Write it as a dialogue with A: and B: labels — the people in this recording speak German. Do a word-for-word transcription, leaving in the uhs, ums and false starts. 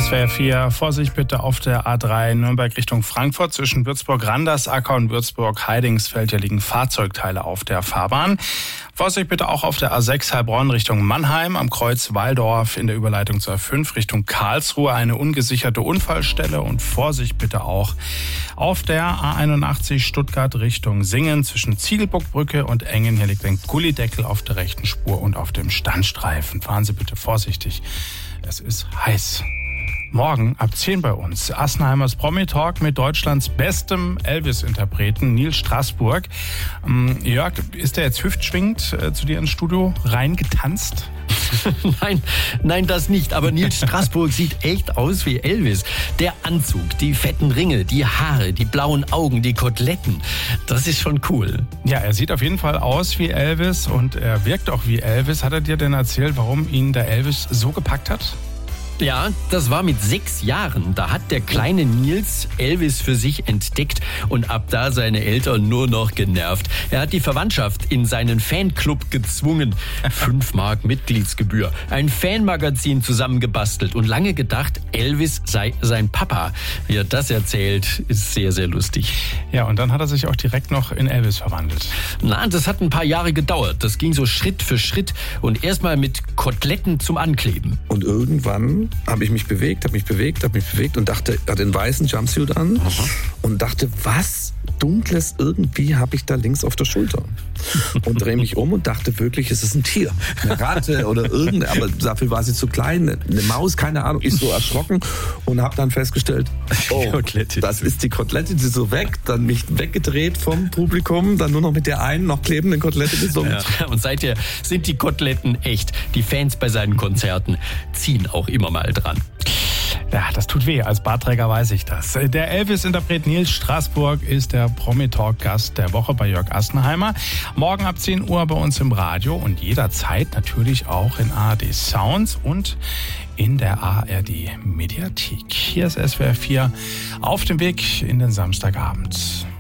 A: S W R vier. Vorsicht bitte auf der A drei Nürnberg Richtung Frankfurt. Zwischen Würzburg-Randersacker und Würzburg-Heidingsfeld. Hier liegen Fahrzeugteile auf der Fahrbahn. Vorsicht bitte auch auf der A sechs Heilbronn Richtung Mannheim. Am Kreuz Waldorf in der Überleitung zur A fünf Richtung Karlsruhe. Eine ungesicherte Unfallstelle. Und Vorsicht bitte auch auf der A einundachtzig Stuttgart Richtung Singen. Zwischen Ziegelburgbrücke und Engen. Hier liegt ein Gullideckel auf der rechten Spur und auf dem Standstreifen. Fahren Sie bitte vorsichtig. Es ist heiß. Morgen ab zehn bei uns Assenheimers Promi-Talk mit Deutschlands bestem Elvis-Interpreten Nils Straßburg. Ähm, Jörg, ist der jetzt hüftschwingend äh, zu dir ins Studio reingetanzt?
B: Nein, nein, das nicht. Aber Nils Straßburg sieht echt aus wie Elvis. Der Anzug, die fetten Ringe, die Haare, die blauen Augen, die Koteletten. Das ist schon cool.
A: Ja, er sieht auf jeden Fall aus wie Elvis und er wirkt auch wie Elvis. Hat er dir denn erzählt, warum ihn der Elvis so gepackt hat?
B: Ja, das war mit sechs Jahren. Da hat der kleine Nils Elvis für sich entdeckt und ab da seine Eltern nur noch genervt. Er hat die Verwandtschaft in seinen Fanclub gezwungen. Fünf Mark Mitgliedsgebühr, ein Fanmagazin zusammengebastelt und lange gedacht, Elvis sei sein Papa. Wie er das erzählt, ist sehr, sehr lustig.
A: Ja, und dann hat er sich auch direkt noch in Elvis verwandelt.
B: Na, das hat ein paar Jahre gedauert. Das ging so Schritt für Schritt und erstmal mit Koteletten zum Ankleben.
C: Und irgendwann habe ich mich bewegt, habe mich bewegt, habe mich bewegt und dachte, er hat den weißen Jumpsuit an. Aha. Und dachte, was Dunkles irgendwie habe ich da links auf der Schulter. Und drehe mich um und dachte wirklich, es ist ein Tier. Eine Ratte oder irgendeine, aber dafür war sie zu klein, eine Maus, keine Ahnung. Ich so erschrocken und habe dann festgestellt, oh, das ist die Kotelette, die so weg, dann mich weggedreht vom Publikum, dann nur noch mit der einen noch klebenden Kotelette gesungen.
B: Ja, und seither sind die Koteletten echt. Die Fans bei seinen Konzerten ziehen auch immer mal dran.
A: Ja, das tut weh. Als Bartträger weiß ich das. Der Elvis-Interpret Nils Straßburg ist der Promi-Talk-Gast der Woche bei Jörg Assenheimer. Morgen ab zehn Uhr bei uns im Radio und jederzeit natürlich auch in A R D Sounds und in der A R D Mediathek. Hier ist S W R vier auf dem Weg in den Samstagabend.